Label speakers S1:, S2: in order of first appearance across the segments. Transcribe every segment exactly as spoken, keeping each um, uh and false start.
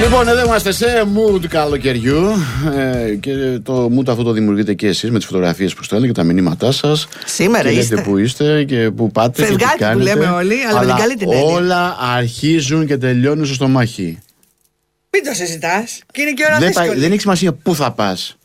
S1: Λοιπόν, εδώ είμαστε σε mood καλοκαιριού ε, και το mood αυτό το δημιουργείτε και εσείς με τις φωτογραφίες που στέλνετε και τα μηνύματά σας.
S2: Σήμερα
S1: και
S2: είστε.
S1: Λέτε που είστε και που πάτε.
S2: Φευγάτη
S1: και τι κάνετε,
S2: που λέμε όλοι, αλλά, αλλά με την καλή την έννοια.
S1: Όλα αρχίζουν και τελειώνουν στο στομάχι.
S2: Μην το συζητάς. Και είναι και ώρα
S1: δεν,
S2: δύσκολη.
S1: πα, δεν έχει σημασία πού θα πας.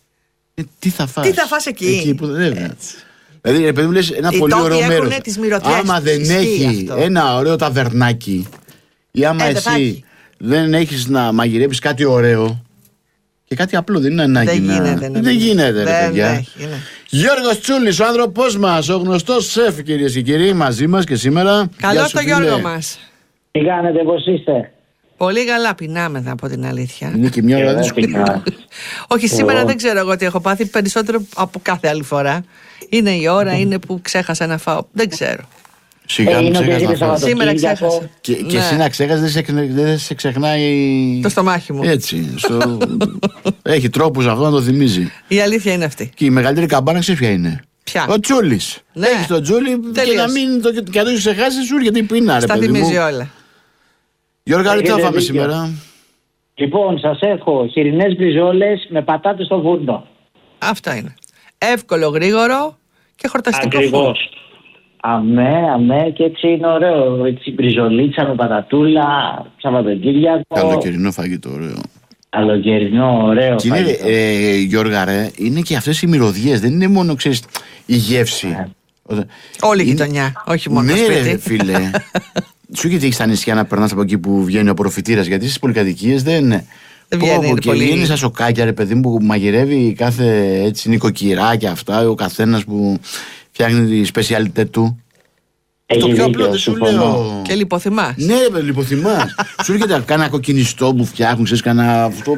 S1: Ε, τι θα φας.
S2: Τι θα φας εκεί.
S1: εκεί που, βέβαια. Δηλαδή, επειδή μου λες ένα
S2: οι
S1: πολύ ωραίο μέρος.
S2: Άμα
S1: δεν έχει αυτό. Ένα ωραίο ταβερνάκι ή άμα
S2: ε,
S1: εσύ δεν έχεις να μαγειρέψεις κάτι ωραίο και κάτι απλό, δεν είναι ανάγκη
S2: δεν
S1: να...
S2: γίνεται, ναι,
S1: δεν γίνεται,
S2: δεν
S1: ρε παιδιά.
S2: έχει, ναι.
S1: Γιώργος Τσούλης, ο άνθρωπός μας, ο γνωστός σεφ, κυρίες και κύριοι, μαζί μας και σήμερα.
S2: Καλώς το Γιώργο μας.
S3: Τι κάνετε, πώς είστε?
S2: Πολύ καλά, πεινάμε, θα πω την αλήθεια.
S1: Είναι και μια ώρα δύσκολη.
S2: Όχι, σήμερα δεν ξέρω εγώ τι έχω πάθει περισσότερο από κάθε άλλη φορά. Είναι η ώρα, είναι που ξέχασα να φάω. Δεν ξέρω.
S1: Σιγά
S3: ε,
S1: μην ξέχασα να φάω.
S2: Σήμερα ξέχασα.
S1: Και, και ναι. Εσύ να ξέχασες, δεν σε, δεν σε ξεχνάει
S2: το στομάχι μου.
S1: Έτσι. Στο... Έχει τρόπους αυτό να το θυμίζει.
S2: Η αλήθεια είναι αυτή.
S1: Και η μεγαλύτερη καμπάνα ξέρεις ποια είναι?
S2: Ποια?
S1: Ο Τσούλης.
S2: Ναι.
S1: Έχεις τον Τσούλη και να μην το, και να το ξεχάσεις σου γιατί πείνα, ρε
S2: στα
S1: παιδί μου.
S2: θυμίζει όλα.
S1: Γιώργα, τι θα φάμε σήμερα?
S3: Λοιπόν, σας έχω χοιρινές μπριζόλες με πατάτες στο βούρνο.
S2: Αυτά είναι. Εύκολο, γρήγορο και χορταστικό.
S3: Ακριβώς. Αμέ, αμέ, και έτσι είναι ωραίο. Έτσι, μπριζολίτσα με πατατούλα, Σαββατοκύριακο.
S1: Καλοκαιρινό φαγητό, ωραίο.
S3: Καλοκαιρινό, ωραίο
S1: και είναι,
S3: φαγητό.
S1: Ε, Γιώργα, ρε, είναι και αυτές οι μυρωδιές. Δεν είναι μόνο, ξέρεις, η γεύση.
S2: Ε. Όλη η είναι... γειτονιά, όχι μόνο
S1: ναι,
S2: το σπίτι.
S1: Ναι, φίλε. Σου γιατί έχεις τα νησιά να περνάς από εκεί που βγαίνει ο απορροφητήρας, γιατί στις πολυκατοικίες δεν είναι.
S2: Δεν βγαίνει, είναι
S1: και
S2: πολύ...
S1: βγαίνει σαν σοκάκια, ρε παιδί μου, που μαγειρεύει κάθε έτσι νοικοκυρά και αυτά, ο καθένας που φτιάχνει τη σπεσιαλιτέ του.
S3: Έχει
S1: το πιο
S3: δίκιο,
S1: απλό δεν σου λέω.
S2: Και λιποθυμάς.
S1: Ναι, ρε, λιποθυμάς. Σου έρχεται κάνα κοκκινιστό που φτιάχνουν, ξέρεις, κάνα αυτό.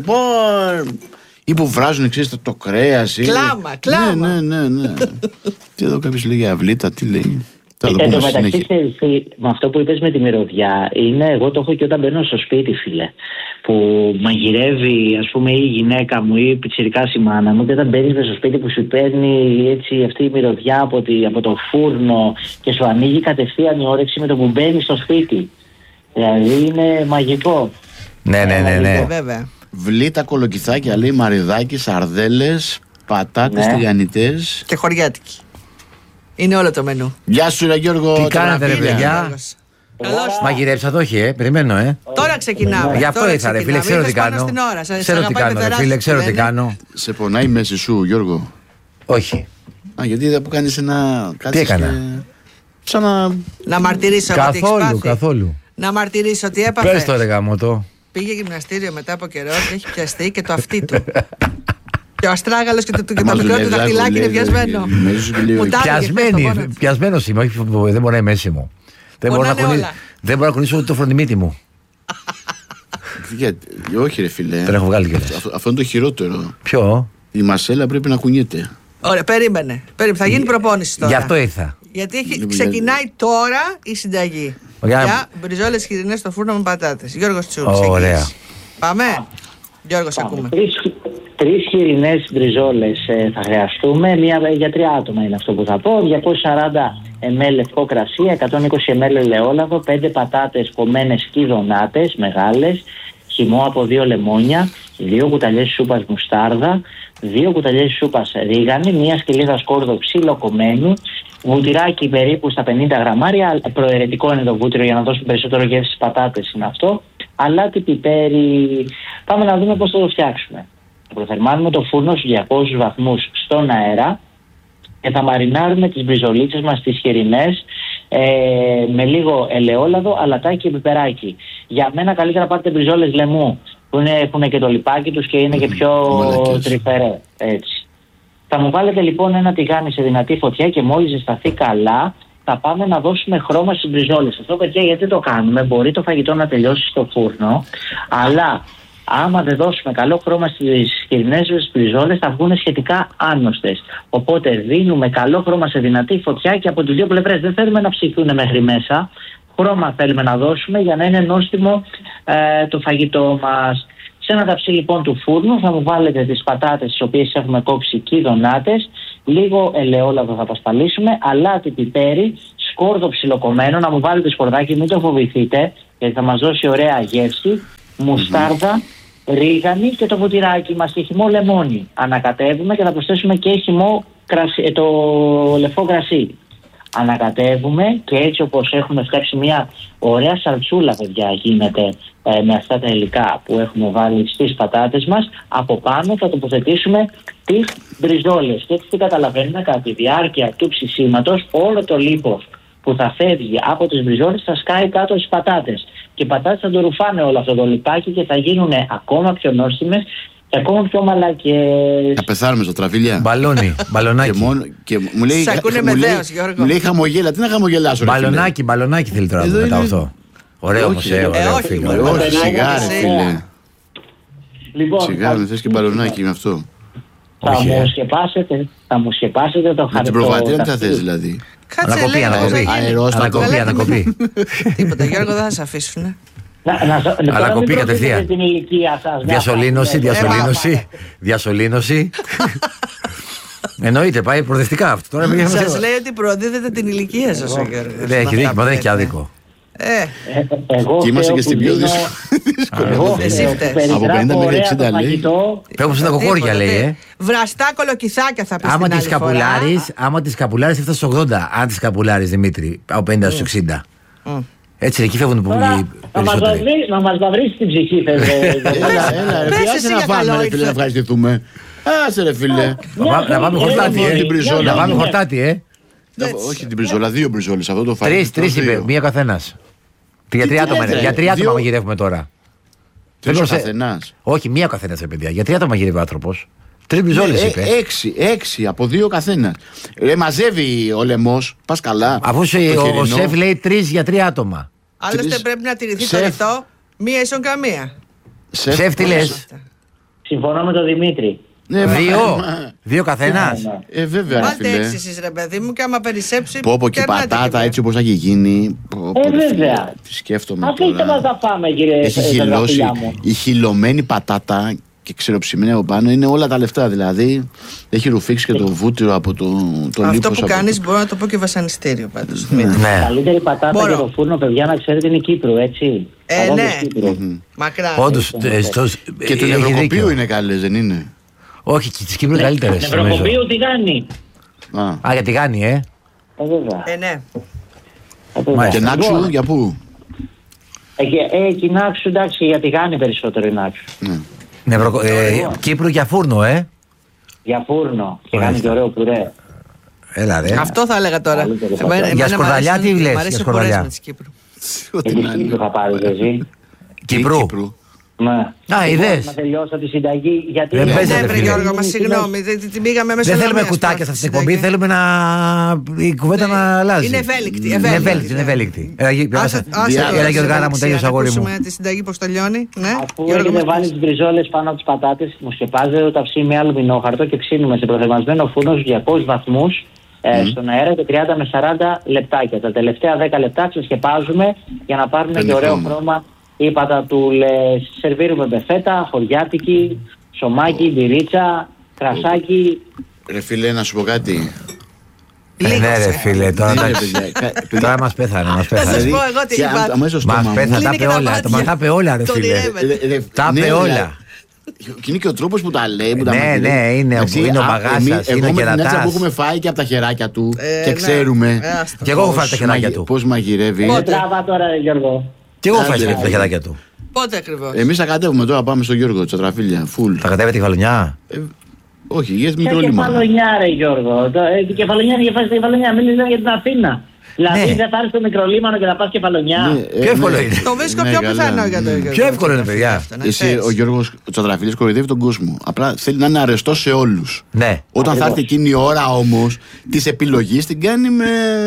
S1: Ή που βράζουν, ξέρεις, το, το κρέας.
S2: Κλάμα, ή... κλάμα.
S1: Ναι, ναι, ναι. ναι. Τι εδώ κάποιος λέγει αυλίτα, τι λέει.
S3: Εν τω μεταξύ, με αυτό που είπες με τη μυρωδιά, είναι, εγώ το έχω και όταν μπαίνω στο σπίτι, φίλε. Που μαγειρεύει, ας πούμε, ή η γυναίκα μου ή η πιτσιρικάς η μάνα μου, και όταν μπαίνεις στο σπίτι που σου παίρνει έτσι αυτή η μυρωδιά από, τη, από το φούρνο και σου ανοίγει κατευθείαν η όρεξη με το που μπαίνεις στο σπίτι. Δηλαδή είναι μαγικό.
S4: Ναι, ναι, ναι, ναι.
S2: Βέβαια.
S1: Βλήτα, κολοκυθάκια, λέει, μαριδάκι, σαρδέλες, πατάτες, ναι. τηγανιτές.
S2: Και χωριάτικη. Είναι όλο το μενού.
S1: Γεια σου, ρε Γιώργο.
S4: Τι κάνετε, ρε παιδιά?
S2: Καλώς.
S4: Μαγειρέψα το, όχι, ε. Περιμένω, ε.
S2: Τώρα ξεκινάμε.
S4: Γι' αυτό ήρθα, ρε φίλε. Ξέρω τι κάνω. Ξέρω τι κάνω, ρε φίλε. Ξέρω τι κάνω.
S1: Σε πονάει η μέση σου, Γιώργο?
S4: Όχι.
S1: Α, γιατί είδα που κάνεις ένα.
S4: Τι έκανα?
S1: Σαν να.
S2: Να μαρτυρήσω.
S4: Καθόλου, καθόλου.
S2: Να μαρτυρήσω τι έπαθε.
S4: Πες το, ρε γαμώτο.
S2: Πήγε γυμναστήριο μετά από καιρό και έχει πιαστεί και το αυτί του. Και ο αστράγαλος και το, και το μικρό του δαχτυλάκι είναι πιασμένο.
S4: Πιασμένος είμαι, όχι, δεν μπορεί να είναι μέση μου. Δεν μπορώ να κουνήσω ούτε το φροντιμίτι μου.
S1: Όχι, ρε φίλε.
S4: Τον έχω βγάλει κιόλας.
S1: Αυτό είναι το χειρότερο.
S4: Ποιο?
S1: Η μασέλα πρέπει να κουνιέται.
S2: Ωραία, περίμενε. Θα γίνει προπόνηση τώρα.
S4: Γι' αυτό ήρθα.
S2: Γιατί ξεκινάει τώρα η συνταγή. Για μπριζόλες χοιρινές στο φούρνο με πατάτες. Γιώργος Τσούλης.
S4: Ωραία.
S2: Πάμε. Γιώργος, ακούμε.
S3: Τρεις χοιρινές μπριζόλες ε, θα χρειαστούμε. Μία για τρία άτομα είναι αυτό που θα πω. διακόσια σαράντα μιλιλίτρα λευκό κρασί, εκατόν είκοσι μιλιλίτρα ελαιόλαδο, πέντε πατάτες κομμένες κυδονάτες μεγάλες, χυμό από δύο λεμόνια, δύο κουταλιές σούπας μουστάρδα, δύο κουταλιές σούπας ρίγανη, μία σκυλίδα σκόρδο ψιλοκομμένου, βουτυράκι περίπου στα πενήντα γραμμάρια. Προαιρετικό είναι το βούτυρο για να δώσουμε περισσότερο γεύση στις πατάτες, είναι αυτό. Αλάτι, πιπέρι. Πάμε να δούμε πώς θα το φτιάξουμε. Θα προθερμάνουμε το φούρνο στους διακόσιους βαθμούς στον αέρα και θα μαρινάρουμε τις μπριζολίτσες μας τις χοιρινές ε, με λίγο ελαιόλαδο, αλατάκι και πιπεράκι. Για μένα καλύτερα πάρετε μπριζόλες λαιμού που είναι, έχουν και το λιπάκι τους και είναι και πιο τρυφερέ. Έτσι. Θα μου βάλετε λοιπόν ένα τηγάνι σε δυνατή φωτιά και μόλις ζεσταθεί καλά θα πάμε να δώσουμε χρώμα στις μπριζόλες. Αυτό, παιδιά, γιατί το κάνουμε? Μπορεί το φαγητό να τελειώσει στο φούρνο, αλλά άμα δεν δώσουμε καλό χρώμα στις χοιρινές μπριζόλες θα βγουν σχετικά άνοστες. Οπότε δίνουμε καλό χρώμα σε δυνατή φωτιά και από τις δύο πλευρές. Δεν θέλουμε να ψηθούν μέχρι μέσα. Χρώμα θέλουμε να δώσουμε για να είναι νόστιμο ε, το φαγητό μας. Σε ένα ταψί λοιπόν του φούρνου θα μου βάλετε τις πατάτες τις οποίες έχουμε κόψει κυδονάτες, λίγο ελαιόλαδο θα πασπαλίσουμε, αλάτι, πιπέρι, σκόρδο ψιλοκομμένο, να μου βάλετε σκορδάκι, μην το φοβηθείτε γιατί θα μας δώσει ωραία γεύση, μουστάρδα, ρίγανη και το βουτυράκι μας και χυμό λεμόνι. Ανακατεύουμε και θα προσθέσουμε και χυμό κρασί, το λευκό κρασί. Ανακατεύουμε και έτσι όπως έχουμε φτιάξει μια ωραία σαλτσούλα, παιδιά, γίνεται ε, με αυτά τα υλικά που έχουμε βάλει στις πατάτες μας. Από πάνω θα τοποθετήσουμε τις μπριζόλες και έτσι τι καταλαβαίνουμε, κατά τη διάρκεια του ψησίματος όλο το λίπος που θα φεύγει από τις μπριζόλες θα σκάει κάτω στις πατάτες και οι πατάτες θα το ρουφάνε όλο αυτό το λιπάκι και θα γίνουν ακόμα πιο νόστιμες και ακόμα πιο μαλακές.
S1: Θα πεθάνουμε στο τραβίλια.
S4: Μπαλόνι, μπαλονάκι.
S1: Και, μόνο, και μου λέει,
S2: Σ' ακούνε
S1: μου
S2: με
S1: λέει,
S2: δέος, Γιώργο.
S1: μου λέει χαμογέλα, τι να χαμογελάσω.
S4: Μπαλονάκι, μπαλονάκι θέλει τώρα
S1: Εδώ
S4: μετά
S1: είναι-
S4: αυτό. Ωραίο όμως,
S1: Όχι,
S4: ε,
S1: ε,
S4: ωραίο
S2: όχι,
S4: φίλο.
S2: όχι.
S4: ωραίο.
S1: Όχι, σιγά ρε
S2: Εσύ.
S1: φίλε.
S3: Λοιπόν,
S1: Σιγά με θες και μπαλονάκι με αυτό.
S3: θα
S4: Όχι, ε.
S3: μου σκεπάσετε, θα μου σκεπάσετε το
S1: Με
S3: χαρτί.
S1: την προβατήρα τι θα θες δηλαδή.
S2: Κάτσε,
S4: Ανακοπή,
S2: λέει,
S4: ανακοπή.
S2: πώς θα γίνει.
S1: Αερόστατο.
S4: Ανακοπή,
S2: Καλά,
S4: ανακοπή.
S2: Τίποτα, Γιώργο, δεν θα σε αφήσουν.
S3: Να, να, να,
S4: Αλλά
S3: τώρα
S4: κοπεί
S3: μην
S4: κατευθείαν.
S3: προτείνετε την ηλικία σας.
S4: Διασωλήνωση,
S3: Να,
S4: διασωλήνωση. Διασωλήνωση. Εννοείται, πάει προοδευτικά αυτό. Τώρα μην
S2: Σας λέει ότι προδίδετε την ηλικία σας, ο Γιώργος.
S4: Δεν έχει δίκιο, μα δεν έχει και άδικο.
S2: Ε,
S3: ε, Εγώ
S1: Και είμαστε
S3: θέλω
S1: και στην
S3: που
S1: πιο
S3: δίνω-
S1: δύσκολη.
S3: Εγώ
S2: Εσύ
S3: θέλω
S2: φταίς.
S3: που περιγράφω
S1: Από πενήντα μέχρι
S3: ωραία
S1: εξήντα
S3: το
S1: λέει.
S3: φαγητό.
S4: Φεύγουν στα κοκόρια, λέει, ε.
S2: βραστά κολοκυθάκια θα πει
S4: Άμα
S2: την
S4: τη
S2: άλλη φορά.
S4: καπουλάρει, άμα τη καπουλάρει, έφτασε στου ογδόντα. Αν τη καπουλάρει, Δημήτρη, από πενήντα στου εξήντα. Έτσι, εκεί φεύγουν που
S3: Τώρα,
S4: οι
S3: να μας
S4: περισσότεροι.
S3: βαβρίσει- να μας βαβρίσει την ψυχή, θες, ε,
S1: Έλα, έλα, ρε
S2: Πες
S1: φίλε,
S2: εσύ
S1: άσε να
S2: για
S1: φάμε
S2: καλό
S1: ρε φίλε,
S2: ήρθε.
S1: να ευχαριστηθούμε. Άσε ρε φίλε.
S4: Να πά- Να πάμε χορτάτι,
S1: Μόνο την
S4: ε.
S1: μπριζόλα.
S4: Να πάμε χορτάτι, ε.
S1: Όχι την μπριζόλα, δύο μπριζόλες, αυτό το
S4: Τρει,
S1: φάγαμε.
S4: τρει είπε, μία καθένα. Για τρία
S1: τι
S4: άτομα
S1: λέτε,
S4: είναι.
S1: ρε,
S4: Για τρία άτομα
S1: δύο-
S4: μαγειρεύουμε τώρα.
S1: Τρεις
S4: Δεν
S1: ο
S4: προσε-
S1: καθενάς.
S4: Όχι, μία ο καθένα, παιδιά. Για τρία άτομα μαγειρεύει ο άνθρωπο. Τρει μπριζόλε
S1: Ε,
S4: είπε.
S1: Έξι, έξι από δύο καθένα. Ρε, μαζεύει ο λαιμός, πας καλά.
S4: Αφού σε-
S1: Το
S4: ο- ο
S1: χοιρινό.
S4: σεφ λέει τρει για τρία άτομα.
S2: Άλλωστε
S1: Τρεις.
S2: πρέπει να τηρηθεί το
S1: Σεφ.
S2: ρητό. Μία ίσον καμία.
S1: Σεφ,
S4: Σεφ, τι λε.
S3: Συμφωνώ με τον Δημήτρη.
S1: Ναι, μα-
S4: Δύο.
S1: μα-
S4: Δύο καθένα.
S1: Ε, βέβαια, ρε
S2: Βάλτε
S1: φίλε.
S2: έξι εσείς ρε παιδί μου και άμα περισσέψει.
S1: Πω πω και η
S2: κερνάτε
S1: πατάτα
S2: και
S1: έτσι όπως θα έχει γίνει. Πω, πω,
S3: Ε,
S1: ρε, φίλε,
S3: βέβαια.
S1: Τι σκέφτομαι
S3: Αφήστε μας
S1: τώρα.
S3: να πάμε, κύριε
S1: Έχει
S3: ε,
S1: χυλώσει.
S3: Ζαχαριά μου.
S1: Η χυλωμένη πατάτα και ξεροψημένη από πάνω είναι όλα τα λεφτά. Δηλαδή έχει ρουφήξει και το βούτυρο από το, το
S2: Αυτό
S1: λίπος
S2: που
S1: από
S2: κάνεις
S1: το-
S2: μπορώ να το πω και βασανιστήριο πάντως. Δημήτρη.
S4: Ναι.
S3: Καλύτερη πατάτα
S2: Μπορώ.
S3: για το φούρνο, παιδιά, να ξέρετε, είναι Κύπρου, έτσι.
S2: Ε,
S3: Πατάτες
S2: ναι.
S3: Κύπρου.
S2: Μακρά.
S4: Όντω.
S1: Και του νευροκοπείου είναι καλές, δεν είναι.
S4: Όχι, και τη Κύπρου καλύτερε.
S3: Νευροκοπείο τι κάνει.
S1: Α.
S4: Α, γιατί κάνει, ε.
S3: Ε, βέβαια.
S2: Ε, ναι.
S3: Ε, βέβαια.
S4: Μάλιστα.
S1: Και Νάξου,
S3: Λοιπόν,
S1: για πού.
S3: Ε, και- ε, και η Νάξου, εντάξει, για τηγάνι περισσότερο η Νάξου.
S1: Ναι.
S4: Νευροκο... ε,
S3: Λοιπόν.
S4: Κύπρου για φούρνο, ε.
S3: Για φούρνο. Και κάνει
S4: Μάλιστα.
S3: και ωραίο πουρέ.
S4: Έλα, ρε.
S2: Αυτό θα έλεγα τώρα.
S3: Καλύτερη
S2: Εμένα-
S3: πατάτα.
S2: εμένα
S4: Για
S2: μ'
S4: σκορδαλιά
S2: αρέσουν-
S4: τι λες,
S2: μ'
S4: για
S2: αρέσουν
S4: σκορδαλιά?
S2: πουρές με της Κύπρου.
S1: Ό,τι
S3: Εμείς
S1: να είναι.
S3: Κύπρου θα πάρεις εσύ.
S4: Κύπρου.
S3: Ναι.
S4: Α, είδες.
S3: Να τελειώσω τη συνταγή. Γιατί
S4: Δεν
S3: είναι-
S4: παίζεται,
S2: Ναι, βρε
S4: φίλε.
S2: Γιώργο, μα συγγνώμη, δεν την πήγαμε μέσα
S4: Δεν
S2: στο
S4: θέλουμε
S2: λαμία
S4: κουτάκια σε
S2: στην
S4: αυτή την εκπομπή,
S2: συνταγή.
S4: θέλουμε να. η κουβέντα
S2: Ναι.
S4: να αλλάζει.
S2: Είναι ευέλικτη,
S4: Είναι
S2: ευέλικτη.
S4: ευέλικτη, είναι ευέλικτη. Έλα, γη-
S2: Άσε-
S4: άσε-
S2: άσε
S1: Έλα,
S2: τώρα,
S4: Έλα,
S2: στην
S4: Γιωργάνα μου,
S2: τάξη,
S4: τέλειωσε
S2: να
S4: αγόρι μου.
S2: ακούσουμε τη συνταγή πώς τελειώνει. Ναι.
S3: Αφού
S2: Γιώργο,
S3: έχετε
S2: μας
S3: βάλει
S2: πεις.
S3: τις μπριζόλες πάνω από τις πατάτες, μου σκεπάζετε το ταψί με αλουμινόχαρτο και ψήνουμε σε προθερμασμένο φούρνο στους διακόσιους βαθμούς ε, στον αέρα και τριάντα με σαράντα λεπτάκια. Τα τελευταία δέκα λεπτά ξεσκεπάζουμε για να πάρουν
S1: Παίρνει
S3: και ωραίο
S1: χρώμα.
S3: χρώμα οι πατατούλες. Σερβίρουμε με φέτα, χωριάτικη, σομάκι, μπυρίτσα, κρασάκι.
S1: Ρε φίλε, να σου πω κάτι.
S4: Ε, Ναι,
S2: Λίγος,
S4: ρε
S2: ε.
S4: φίλε, τώρα
S1: Ναι, ρε,
S4: εντάξει.
S1: παιδιά, κα- παιδιά,
S4: Τώρα μα πέθανε, μα
S2: Θα σας
S4: πέθανε.
S2: πω εγώ τι
S1: και
S2: είπα.
S1: αν- αμέσως
S4: Μα
S1: στόμα μου.
S4: πέθανε, τα
S2: Κλείνει και
S4: είπε
S2: τα
S4: όλα.
S2: μάτια.
S4: Μα τα είπε όλα, ρε
S2: Το
S4: φίλε.
S2: ονειρεύεται.
S1: Ρε, ρε,
S4: Τα
S1: ναι,
S4: είπε
S1: ρε,
S4: όλα.
S1: Και είναι και ο τρόπος που τα λέει, που τα
S4: Ναι,
S1: μαγειρεύει.
S4: ναι, είναι ο-
S1: Εντάξει,
S4: είναι ο
S1: α,
S4: μπαγάσας,
S1: εμείς-
S4: είναι ο
S1: Εγώ με την
S4: κερατάς.
S1: έτσα που έχουμε φάει και από τα χεράκια του
S2: Ε,
S1: και
S2: ναι.
S1: ξέρουμε
S2: Ε, άστο.
S4: Και εγώ έχω φάει τα
S1: πώς
S4: χεράκια
S1: μαγει-
S4: του.
S1: πώς μαγειρεύει.
S2: Πότε?
S3: Τράβα τώρα, ρε Γιώργο.
S4: Και εγώ
S1: Άντε,
S4: φάει
S1: ρε.
S4: τα χεράκια του.
S2: Πότε ακριβώς.
S1: Εμείς θα κατέβουμε τώρα, πάμε στον Γιώργο, τσατραφίλια, φουλ.
S4: Θα κατέβει τη χαλονιά.
S1: Ε, όχι, για
S3: Ποια
S1: μικρό λιμάνι.
S3: κεφαλονιά, ρε Γιώργο. Το- ε, Η κεφαλονιά είναι για φάση κεφαλονιά. Μην λες για την Αθήνα. Δηλαδή
S4: Ναι.
S3: δεν θα έρθει στο μικρολίμανο και θα πας κεφαλονιά.
S1: Ναι, ε,
S4: Πιο εύκολο
S1: ναι.
S4: είναι.
S2: Το βρίσκω
S1: Ναι,
S2: πιο
S1: καλά.
S2: πιθανό για το Γιώργο.
S4: Πιο εύκολο είναι, παιδιά.
S2: Αυτό, να
S1: Εσύ,
S2: ξέρεις.
S1: ο Γιώργος ο Τσατραφίλης κοροϊδεύει τον κόσμο. Απλά θέλει να είναι αρεστός σε όλους.
S4: Ναι.
S1: Όταν θα
S3: Ακριβώς.
S1: έρθει εκείνη η ώρα όμως της επιλογής την κάνει με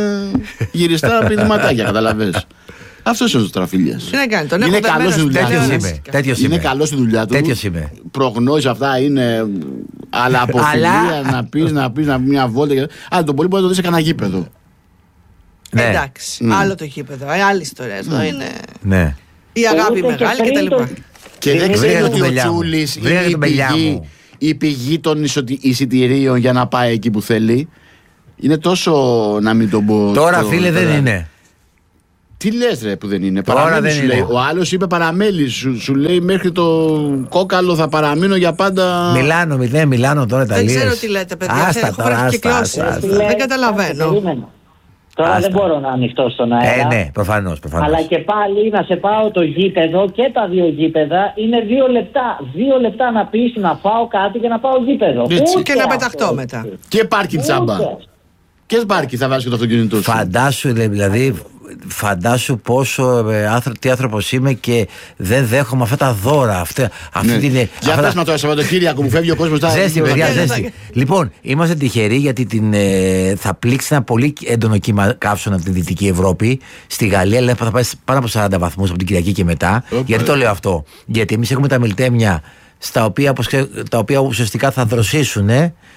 S1: γυριστά πηδηματάκια, καταλαβες. Αυτός είναι ο Τσατραφίλιας.
S2: Τι να κάνει, τον
S1: Είναι
S2: έχω
S1: καλός στη δουλειά
S4: Τέτοιο
S1: του.
S4: είμαι. Τέτοιος
S1: Είναι
S4: είμαι.
S1: καλό στη δουλειά του.
S4: Τέτοιος είμαι.
S1: Προγνώσεις αυτά είναι. Αλλά από
S4: Αλλά-
S1: φιλία να πεις, να πεις, να πει μια βόλτα. και- Αλλά τον πολύ μπορεί να το δεις σε κανένα γήπεδο.
S4: Ναι.
S2: Εντάξει,
S1: Ναι.
S2: άλλο το γήπεδο, ε, άλλη ιστορία. Εδώ είναι
S4: Ναι.
S2: η αγάπη
S3: Ούτε και
S2: μεγάλη
S3: πριν
S2: κτλ.
S3: το-
S1: Και δεν
S3: Βρήκε
S1: ξέρει
S3: τον
S1: ότι ο
S4: μπελιά μου.
S1: Τσούλης
S4: Βρήκε
S1: είναι η
S4: τον μπελιά
S1: πηγή,
S4: μου.
S1: η πηγή των εισοτι- εισιτηρίων για να πάει εκεί που θέλει. Είναι τόσο να μην τον πω.
S4: Τώρα,
S1: το-
S4: φίλε, δεν
S1: τώρα.
S4: είναι.
S1: Τι λες ρε που δεν είναι.
S4: Τώρα
S1: Παραμένει,
S4: δεν
S1: σου
S4: είναι.
S1: λέει. Ο άλλος είπε παραμέλει. Σου, σου λέει μέχρι το κόκαλο θα παραμείνω για πάντα.
S4: Μιλάνο, ναι, Μιλάνο τώρα
S2: Δεν
S4: Ιταλίες.
S2: ξέρω τι λέτε, παιδιά.
S4: Άστα
S2: Έχω
S4: τώρα,
S2: βρει
S4: άστα,
S2: κυκλώσεις.
S4: άστα, άστα.
S2: Δεν καταλαβαίνω.
S3: Περίμενε. Τώρα
S4: Άστα.
S3: δεν μπορώ να ανοιχτώ στον αέρα.
S4: Ε, ναι, προφανώς, προφανώς.
S3: Αλλά και πάλι να σε πάω το γήπεδο και τα δύο γήπεδα είναι δύο λεπτά. Δύο λεπτά να πεις να φάω κάτι και να πάω γήπεδο.
S1: Έτσι.
S3: Ούτε
S2: Και να
S3: αυτό.
S2: πεταχτώ μετά.
S1: Και πάρκι τσάμπα.
S3: Ούτε.
S1: Και σπάρκι θα βάζει και το αυτοκίνητό σου.
S4: Φαντάσου, δηλαδή, φαντάσου πόσο ε, άνθρω- τι άνθρωπος είμαι και δεν δέχομαι αυτά τα δώρα. Αυτή, αυτή
S1: Ναι.
S4: την,
S1: Για
S4: αυτά
S1: πες
S4: τα-
S1: μα τώρα Σαββατοκύριακο που φεύγει ο κόσμος. τα-
S4: Ζέστη,
S1: τα-
S4: παιδιά,
S2: τα-
S4: ζέστη. Λοιπόν, είμαστε τυχεροί γιατί την, ε, θα πλήξει ένα πολύ έντονο κύμα καύσωνα από τη Δυτική Ευρώπη. Στη Γαλλία λέει, θα πάει πάνω από σαράντα βαθμούς από την Κυριακή και μετά.
S1: Οπα.
S4: Γιατί το λέω αυτό? Γιατί εμείς έχουμε τα μιλτέμια στα οποία, όπως ξέ- τα οποία ουσιαστικά θα δροσίσουν.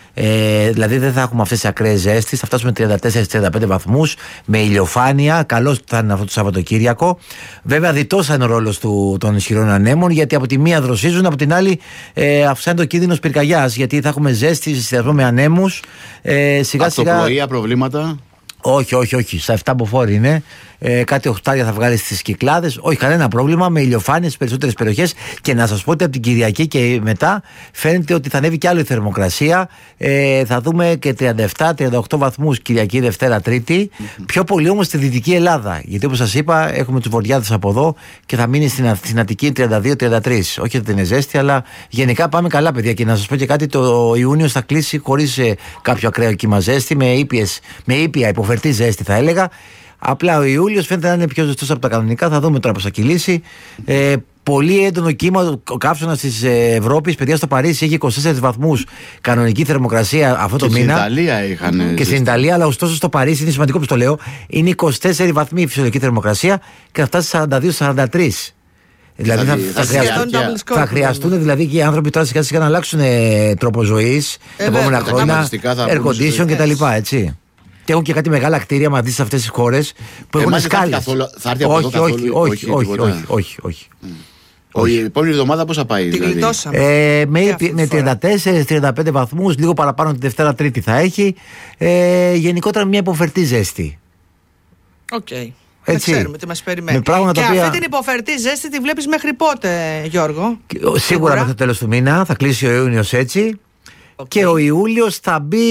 S4: Ε, δηλαδή δεν θα έχουμε αυτές τις ακραίες ζέστης. Θα φτάσουμε τριάντα τέσσερα με τριάντα πέντε βαθμούς με ηλιοφάνεια. Καλώς θα είναι αυτό το Σαββατοκύριακο. Βέβαια, διτός θα είναι ο ρόλος του, των ισχυρών ανέμων, γιατί από τη μία δροσίζουν, από την άλλη ε, αυξάνεται ο κίνδυνος πυρκαγιάς. Γιατί θα έχουμε ζέστη σε συνδυασμό με ανέμους. Ε, σιγά σιγά.
S1: Αυτοπλοεία, προβλήματα.
S4: Όχι, όχι, όχι. Στα εφτά μποφόρ είναι. Ε, κάτι οχτάρια θα βγάλει στις Κυκλάδες. Όχι, κανένα πρόβλημα. Με ηλιοφάνειες στις περισσότερες περιοχές. Και να σας πω ότι από την Κυριακή και μετά φαίνεται ότι θα ανέβει κι άλλο η θερμοκρασία. Ε, θα δούμε και τριάντα επτά με τριάντα οκτώ βαθμούς Κυριακή, Δευτέρα, Τρίτη. Mm-hmm. Πιο πολύ όμως στη Δυτική Ελλάδα. Γιατί όπως σας είπα, έχουμε τους βορειάδες από εδώ και θα μείνει στην, στην Αττική τριάντα δύο με τριάντα τρία. Όχι ότι δεν είναι ζέστη, αλλά γενικά πάμε καλά, παιδιά. Και να σας πω και κάτι, το Ιούνιος θα κλείσει χωρίς ε, κάποιο ακραίο κύμα ζέστη, με, ήπιες, με ήπια υποφερτή ζέστη θα έλεγα. Απλά ο Ιούλιος φαίνεται να είναι πιο ζεστός από τα κανονικά. Θα δούμε τώρα πώς θα κυλήσει. Ε, πολύ έντονο κύμα. Ο καύσωνας της Ευρώπης, παιδιά, στο Παρίσι έχει είκοσι τέσσερις βαθμούς κανονική θερμοκρασία αυτό το
S1: Και
S4: μήνα.
S1: στην Ιταλία είχαν.
S4: Και στην Ιταλία, αλλά ωστόσο στο Παρίσι είναι σημαντικό που το λέω. Είναι είκοσι τέσσερις βαθμοί η φυσιολογική θερμοκρασία και θα φτάσει σαράντα δύο σαράντα τρία. Δηλαδή θα,
S1: Δηλαδή,
S4: θα,
S1: θα
S4: χρειαστούν,
S1: διάρκεια.
S4: θα χρειαστούν δηλαδή και οι άνθρωποι τώρα σιγά σιγά να αλλάξουν ε, τρόπο ζωής τα
S2: βέβαια,
S4: επόμενα
S2: τα
S4: χρόνια.
S1: κλιματιστικά θα
S4: Air
S1: μπουν
S4: condition
S1: στο-
S4: κτλ. Έτσι. Και έχουν και κάτι μεγάλα κτίρια μαζί σε αυτές τις χώρες που έχουν
S1: Εμάς δεν θα έρθει
S4: σκάλες.
S1: καθόλου- θα έρθει από εδώ
S4: Όχι,
S1: καθόλου,
S4: όχι, όχι,
S1: όχι,
S4: όχι,
S1: τίποτα.
S4: όχι, όχι, όχι.
S1: Ο- Η επόμενη εβδομάδα πώς θα πάει,
S2: Την
S1: δηλαδή.
S2: γλιτώσαμε.
S4: Ε, με,
S2: Και αυτή τη
S4: με
S2: φορά.
S4: τριάντα τέσσερα με τριάντα πέντε βαθμούς, λίγο παραπάνω τη Δευτέρα Τρίτη θα έχει. Ε, γενικότερα μια υποφερτή ζέστη.
S2: Οκ. Δεν
S4: Έτσι.
S2: ξέρουμε τι μας περιμένει.
S4: Με πράγματα
S2: και
S4: τα οποία-
S2: αυτή την υποφερτή ζέστη τη βλέπεις μέχρι πότε, Γιώργο?
S4: Και, ο, Σίγουρα μέχρι το τέλος του μήνα θα κλείσει ο Ιούνιος έτσι.
S2: Οκ.
S4: Και ο Ιούλιος θα μπει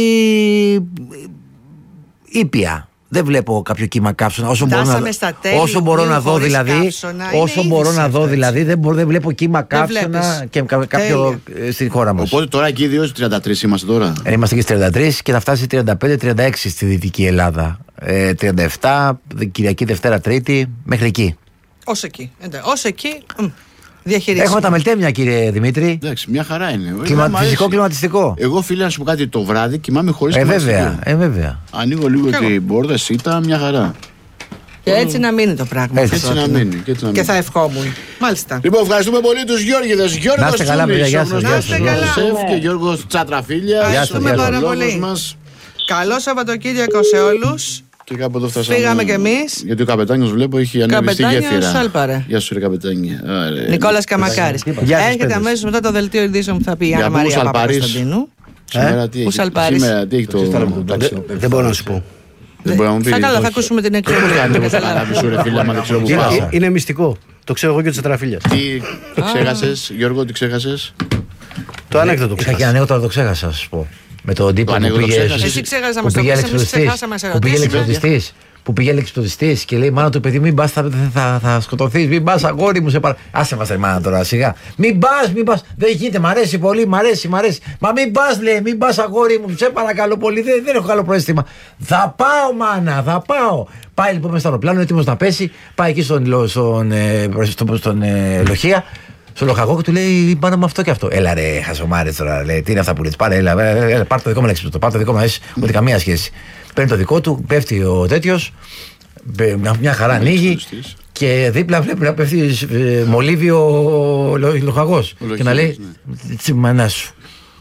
S4: ήπια. Δεν βλέπω κάποιο κύμα καύσωνα. Όσο μπορώ,
S2: Φτάσαμε
S4: να,
S2: στα τέλη,
S4: όσο μπορώ
S2: Ιουλίου
S4: να δω
S2: χωρίς
S4: δηλαδή,
S2: καύσωνα. Είναι
S4: όσο
S2: είδηση
S4: μπορώ να
S2: αυτό,
S4: δω
S2: έτσι.
S4: δηλαδή, δεν, μπορώ, δεν βλέπω κύμα
S2: Δεν
S4: καύσωνα
S2: βλέπεις.
S4: και κα- κάποιο ε, στη χώρα μας.
S1: Οπότε τώρα εκεί δύο τριάντα τρία είμαστε τώρα.
S4: Ε, Είμαστε και στις τριάντα τρία και θα φτάσει τριάντα πέντε τριάντα έξι στη Δυτική Ελλάδα. Ε, τριάντα επτά Κυριακή, Δευτέρα, Τρίτη, μέχρι εκεί.
S2: Ως εκεί. Εντάξει, ως εκεί. μ, Διαχειρίσιμο.
S4: Έχουμε τα μελτέμια, κύριε Δημήτρη.
S1: Εντάξει, μια χαρά είναι.
S4: Κλιμα...
S1: Ε, μ' αρέσει.
S4: Φυσικό κλιματιστικό.
S1: Εγώ, φίλε, να σου πω κάτι, το βράδυ κοιμάμαι χωρίς
S4: Ε,
S1: κλιματιστικό.
S4: βέβαια, ε, βέβαια.
S1: Ανοίγω λίγο
S2: Κι εγώ.
S1: την πόρτα, σίτα, μια χαρά.
S2: Και έτσι να μείνει το πράγμα.
S4: Έτσι.
S1: Έτσι να μείνει. Και, έτσι να
S2: Και
S1: μείνει.
S2: θα ευχόμουν. Μάλιστα.
S1: Λοιπόν, ευχαριστούμε πολύ τους Γιώργηδες. Γιώργος
S4: Να είστε καλά,
S1: Τσούλης,
S4: παιδιά, γεια
S1: ο
S4: σας,
S1: γνωστός
S2: γεια σας.
S1: Γιώργος
S2: Να είστε
S1: Σεφ
S3: καλά.
S1: και Γιώργος Τσατραφίλια.
S2: Ευχαριστούμε πάρα πολύ.
S1: Μας.
S2: Καλό Σαββατοκύριακο σε όλους.
S1: Και κάπου εδώ φτάσαμε.
S2: Φύγαμε κι εμείς.
S1: Γιατί ο καπετάνιος βλέπω έχει ανέβει στη
S2: Καπετάνιος
S1: γέφυρα.
S2: Σάλπαρε.
S1: Γεια σου, ρε καπετάνια. Άρε.
S2: Νικόλας Καμακάρης.
S4: Γεια σας,
S2: Έρχεται
S4: παιδες.
S2: αμέσως μετά το δελτίο ειδήσεων που θα πει η
S1: Για
S2: Άννα
S1: πού
S2: Μαρία
S1: Σαλπαρής?
S2: Παπακοσταντίνου.
S1: Σήμερα τι
S2: Πού
S1: έχει.
S2: Σαλπάρης?
S1: Σήμερα τι έχει το. Εντάξει,
S5: Δεν μπορώ να σου πω.
S1: Δεν μπορεί να μου πει.
S2: Θα καλά, θα
S1: όχι.
S2: ακούσουμε την εκπομπή.
S1: Πώς κάνει
S2: Δεν
S1: όπως
S2: καταλάβω.
S1: ανάβει σου, ρε φίλε, άμα δεν ξέρω που
S5: Είναι,
S1: πάω.
S5: ε, είναι μυστικό. Το ξέρω εγώ και τη τετραφίλια.
S1: Τι το ξέχασες, Γιώργο, τι ξέχασες?
S5: Το ανέκδοτο
S4: Είχα και
S5: ξέχασα.
S4: ανέκδοτο, το ξέχασα, να σας πω. Με τον τύπο που
S1: ανέκδοτο
S4: πήγε.
S1: ξέχασες.
S2: Εσύ ξέχασες να
S4: που
S2: μας το
S4: πήγε
S2: πεις, εμείς
S4: αλεξιπτωτιστής,
S2: ξεχάσαμε να σε
S4: Που πήγε
S2: ρωτήσουμε.
S4: αλεξιπτωτιστής, Που πήγε αλεξιπτωτιστής και λέει: Μάνα του παιδί, μην πας, θα, θα, θα σκοτωθείς. Μην πας, αγόρι μου, σε παρα... Άσε μας, ρε μάνα τώρα, σιγά. Μην πας, μην πας. Δεν γίνεται, μ' αρέσει πολύ, μ' αρέσει, μ' αρέσει. Μα μην πας, λέει, μην πας, αγόρι μου, σε παρακαλώ πολύ. Δεν, δεν έχω καλό προαίσθημα. Θα πάω, μάνα, θα πάω. Πάει λοιπόν μες στο αεροπλάνο, έτοιμος να πέσει. Πάει εκεί στον, στον, στον, ε, στον, στον ε, Λοχεία. Στο λοχαγό και του λέει: Πάνω με αυτό και αυτό. Έλα ρε, χασομάρε τώρα. Λέει: Τι είναι αυτά που λες? Πάρε, έλα, έλα, έλα, πάρ' το δικό μου λέξιμο. Πάρ' το δικό μου, έχει ούτε καμία σχέση. Παίρνει το δικό του, πέφτει ο τέτοιος, μια, μια χαρά ανοίγει και δίπλα βλέπει να πέφτει ε, μολύβι ο, λο, λοχαγός.
S1: Ο
S4: Και να λέει: Τσι μανά σου.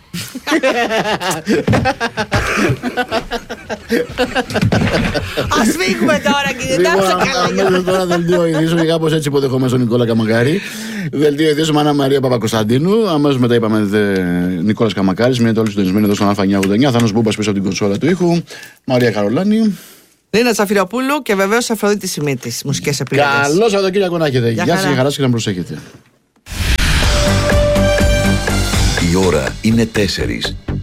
S2: Ας φύγουμε τώρα, κύριε
S1: Λοιπόν,
S2: Τάψα.
S1: αμέσως τώρα δελτίο ειδήσεων και κάπως έτσι υποδεχόμαστε τον Νικόλα Καμακάρη. Δελτίο ειδήσεων με Άννα Μαρία Παπακοσταντίνου. Αμέσως μετά είπαμε δε, Νικόλας Καμακάρης. Μείνετε όλοι συντονισμένοι εδώ στον Α989. Θάνος Μπούμπας πίσω από την κονσόλα του ήχου. Μαρία Καρολάνη.
S2: Λίνα Τσαφυροπούλου και βεβαίως Αφροδίτη Σιμίτης, μουσικές επιλογές.
S1: Καλό Σαββατοκύριακο να έχετε.
S2: Γεια
S1: Γεια σας
S2: χαρά.
S1: και χαρά σας και να προσέχετε.
S6: Η ώρα είναι τέσσερις.